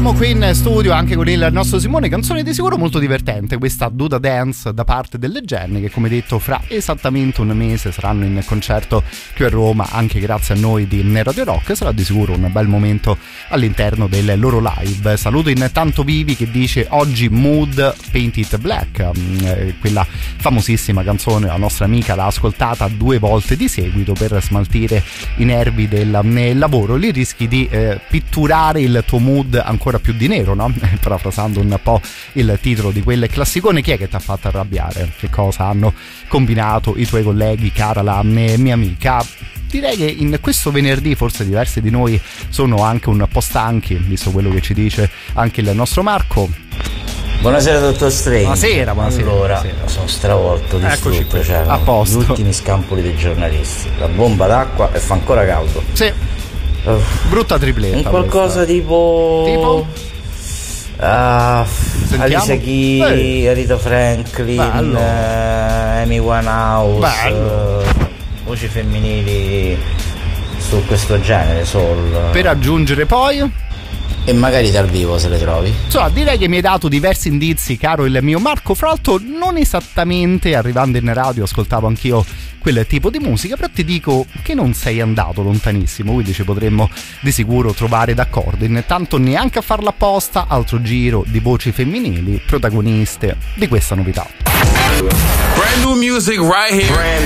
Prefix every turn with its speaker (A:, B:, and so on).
A: Siamo qui in studio anche con il nostro Simone, canzone di sicuro molto divertente, questa Duda Dance da parte delle Jenny, che come detto fra esattamente un mese saranno in concerto qui a Roma, anche grazie a noi di Radio Rock. Sarà di sicuro un bel momento all'interno del loro live. Saluto intanto Vivi che dice oggi Mood Paint It Black, quella famosissima canzone la nostra amica l'ha ascoltata 2 volte di seguito per smaltire i nervi del lavoro. Lì rischi di pitturare il tuo mood ancora più di nero, no? Parafrasando un po' il titolo di quel classicone. Chi è che ti ha fatto arrabbiare? Che cosa hanno combinato i tuoi colleghi, cara la mia amica? Direi che in questo venerdì forse diversi di noi sono anche un po' stanchi, visto quello che ci dice anche il nostro Marco.
B: Buonasera dottor Strange.
A: Buonasera.
B: Allora,
A: buonasera.
B: Sono stravolto, distrutto, cioè,
A: a posto.
B: Gli ultimi scampoli dei giornalisti, la bomba d'acqua e fa ancora caldo.
A: Sì. Brutta tripletta.
B: Un qualcosa
A: questa.
B: Tipo? Alicia Keys, Aretha Franklin, Amy Winehouse, voci femminili su questo genere, soul.
A: Per aggiungere poi?
B: E magari dal vivo se le trovi.
A: Insomma, direi che mi hai dato diversi indizi, caro il mio Marco. Fra l'altro non esattamente arrivando in radio ascoltavo anch'io quel tipo di musica, però ti dico che non sei andato lontanissimo, quindi ci potremmo di sicuro trovare d'accordo. Intanto neanche a farla apposta, altro giro di voci femminili protagoniste di questa novità.
C: Brand new music right here.